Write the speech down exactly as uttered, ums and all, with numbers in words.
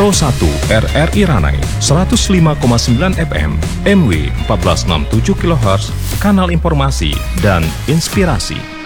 Pro satu R R I Ranai seratus lima koma sembilan F M, M W seribu empat ratus enam puluh tujuh kilohertz, kanal informasi dan inspirasi.